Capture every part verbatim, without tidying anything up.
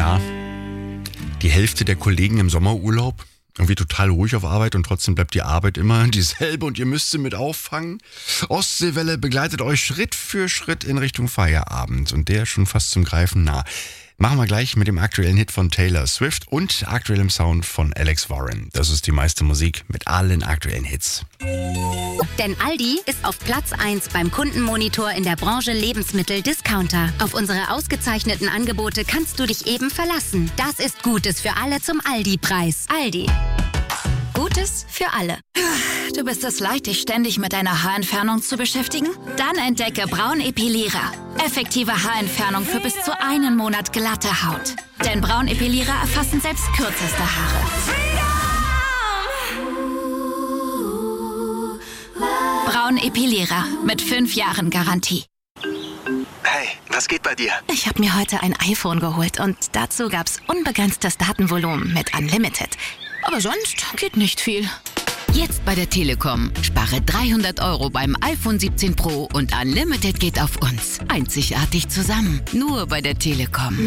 klar. Die Hälfte der Kollegen im Sommerurlaub, irgendwie total ruhig auf Arbeit und trotzdem bleibt die Arbeit immer dieselbe und ihr müsst sie mit auffangen. Ostseewelle begleitet euch Schritt für Schritt in Richtung Feierabend und der ist schon fast zum Greifen nah. Machen wir gleich mit dem aktuellen Hit von Taylor Swift und aktuellem Sound von Alex Warren. Das ist die meiste Musik mit allen aktuellen Hits. Denn Aldi ist auf Platz eins beim Kundenmonitor in der Branche Lebensmittel-Discounter. Auf unsere ausgezeichneten Angebote kannst du dich eben verlassen. Das ist Gutes für alle zum Aldi-Preis. Aldi. Gutes für alle. Du bist es leid, dich ständig mit deiner Haarentfernung zu beschäftigen? Dann entdecke Braun Epilierer. Effektive Haarentfernung für bis zu einen Monat glatte Haut. Denn Braun Epilierer erfassen selbst kürzeste Haare. Braun Epilierer mit fünf Jahren Garantie. Hey, was geht bei dir? Ich habe mir heute ein iPhone geholt und dazu gab's unbegrenztes Datenvolumen mit Unlimited. Aber sonst geht nicht viel. Jetzt bei der Telekom. Spare dreihundert Euro beim iPhone siebzehn Pro und Unlimited geht auf uns. Einzigartig zusammen. Nur bei der Telekom.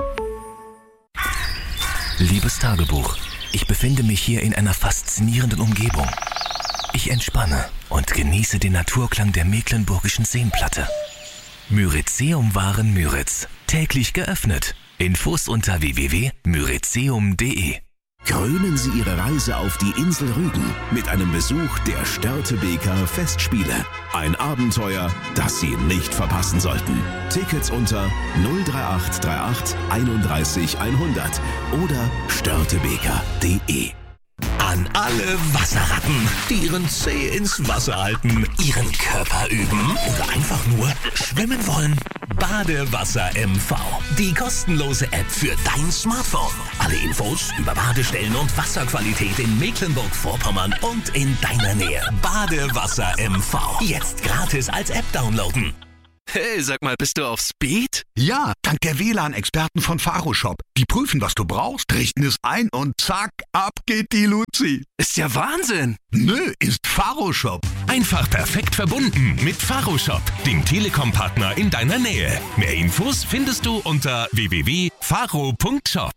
Liebes Tagebuch, ich befinde mich hier in einer faszinierenden Umgebung. Ich entspanne und genieße den Naturklang der mecklenburgischen Seenplatte. Myrizeum-Waren Müritz. Täglich geöffnet. Infos unter w w w punkt myrizeum punkt d e. Krönen Sie Ihre Reise auf die Insel Rügen mit einem Besuch der Störtebeker Festspiele. Ein Abenteuer, das Sie nicht verpassen sollten. Tickets unter null drei acht drei acht einunddreißig hundert oder störtebeker punkt d e. An alle Wasserratten, die ihren Zeh ins Wasser halten, ihren Körper üben oder einfach nur schwimmen wollen. Badewasser M V, die kostenlose App für dein Smartphone. Alle Infos über Badestellen und Wasserqualität in Mecklenburg-Vorpommern und in deiner Nähe. Badewasser M V, jetzt gratis als App downloaden. Hey, sag mal, bist du auf Speed? Ja, dank der W L A N-Experten von Faroshop. Die prüfen, was du brauchst, richten es ein und zack, ab geht die Luzi. Ist ja Wahnsinn. Nö, ist Faroshop. Einfach perfekt verbunden mit Faroshop, dem Telekom-Partner in deiner Nähe. Mehr Infos findest du unter w w w punkt faro punkt shop.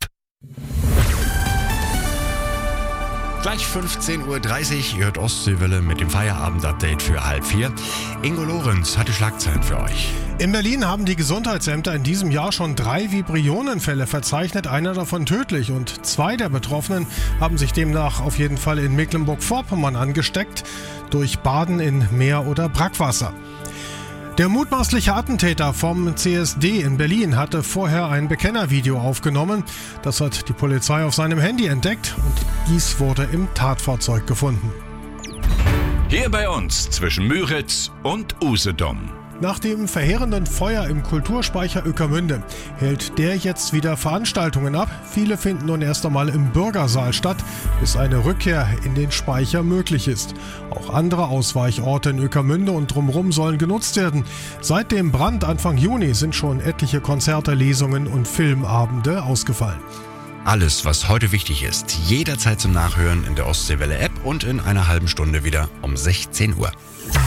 Gleich fünfzehn Uhr dreißig, ihr hört Ostseewelle mit dem Feierabend-Update für halb vier. Ingo Lorenz hat die Schlagzeilen für euch. In Berlin haben die Gesundheitsämter in diesem Jahr schon drei Vibrionenfälle verzeichnet, einer davon tödlich. Und zwei der Betroffenen haben sich demnach auf jeden Fall in Mecklenburg-Vorpommern angesteckt, durch Baden in Meer- oder Brackwasser. Der mutmaßliche Attentäter vom C S D in Berlin hatte vorher ein Bekennervideo aufgenommen. Das hat die Polizei auf seinem Handy entdeckt und dies wurde im Tatfahrzeug gefunden. Hier bei uns zwischen Müritz und Usedom. Nach dem verheerenden Feuer im Kulturspeicher Ueckermünde hält der jetzt wieder Veranstaltungen ab. Viele finden nun erst einmal im Bürgersaal statt, bis eine Rückkehr in den Speicher möglich ist. Auch andere Ausweichorte in Ueckermünde und drumherum sollen genutzt werden. Seit dem Brand Anfang Juni sind schon etliche Konzerte, Lesungen und Filmabende ausgefallen. Alles, was heute wichtig ist, jederzeit zum Nachhören in der Ostseewelle-App und in einer halben Stunde wieder um sechzehn Uhr.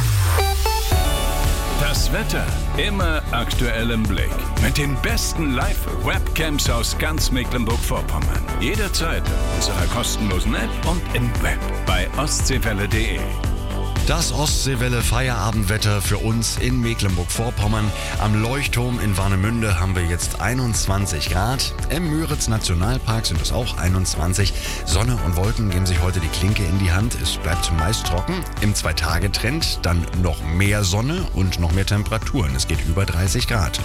Das Wetter immer aktuell im Blick. Mit den besten Live-Webcams aus ganz Mecklenburg-Vorpommern. Jederzeit in unserer kostenlosen App und im Web bei ostseewelle punkt de. Das Ostseewelle-Feierabendwetter für uns in Mecklenburg-Vorpommern. Am Leuchtturm in Warnemünde haben wir jetzt einundzwanzig Grad. Im Müritz-Nationalpark sind es auch einundzwanzig. Sonne und Wolken geben sich heute die Klinke in die Hand. Es bleibt zumeist trocken. Im Zwei-Tage-Trend dann noch mehr Sonne und noch mehr Temperaturen. Es geht über dreißig Grad.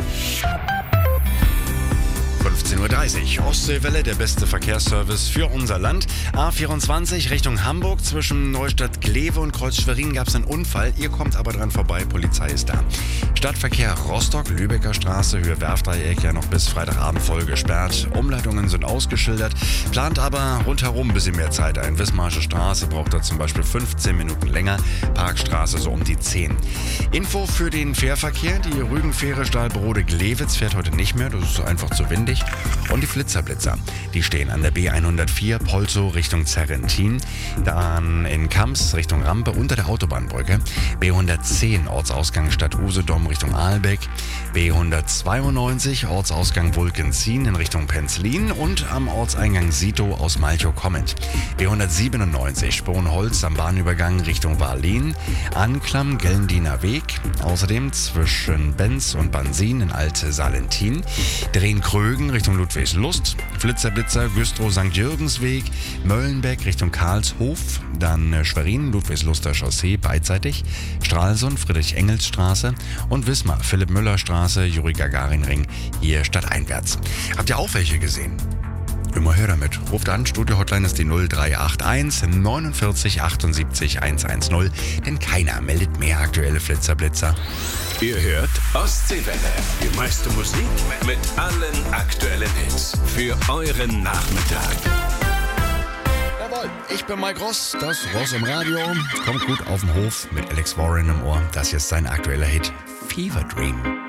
fünfzehn Uhr dreißig, Ostseewelle, der beste Verkehrsservice für unser Land. A vierundzwanzig Richtung Hamburg, zwischen Neustadt-Glewe und Kreuz-Schwerin gab es einen Unfall. Ihr kommt aber dran vorbei, Polizei ist da. Stadtverkehr Rostock, Lübecker Straße, Höhe Werfdreieck ja noch bis Freitagabend voll gesperrt. Umleitungen sind ausgeschildert, plant aber rundherum ein bisschen mehr Zeit ein. Wismarsche Straße braucht da zum Beispiel fünfzehn Minuten länger, Parkstraße so um die zehn. Info für den Fährverkehr, die Rügenfähre Stahlbrode-Glewitz fährt heute nicht mehr, das ist einfach zu windig. Und Und die Flitzerblitzer, die stehen an der B hundertvier Polzow Richtung Zerrentin, dann in Kamps Richtung Rampe unter der Autobahnbrücke, B hundertzehn Ortsausgang Stadt Usedom Richtung Aalbeck, B hundertzweiundneunzig Ortsausgang Wulkenzien in Richtung Penzlin und am Ortseingang Sito aus Malchow-Komment, B hundertsiebenundneunzig Sponholz am Bahnübergang Richtung Warlin, Anklam Gellendiner Weg, außerdem zwischen Benz und Bansin in Alte Salentin, Drehen-Krögen Richtung Ludwigslust, Flitzerblitzer Güstrow Sankt Jürgensweg, Möllenbeck Richtung Karlshof, dann Schwerin Ludwigsluster Chaussee beidseitig, Stralsund Friedrich-Engels-Straße und Wismar Philipp-Müller-Straße Juri-Gagarin-Ring hier stadteinwärts. Habt ihr auch welche gesehen? Immer her damit. Ruft an, Studio-Hotline ist die null drei acht eins neunundvierzig achtundsiebzig hundertzehn, denn keiner meldet mehr aktuelle Flitzerblitzer. Ihr hört Ostseewelle. Die meiste Musik mit allen aktuellen Hits für euren Nachmittag. Jawohl, ich bin Mike Ross, das Ross im Radio. Kommt gut auf den Hof mit Alex Warren im Ohr. Das hier ist sein aktueller Hit, Fever Dream.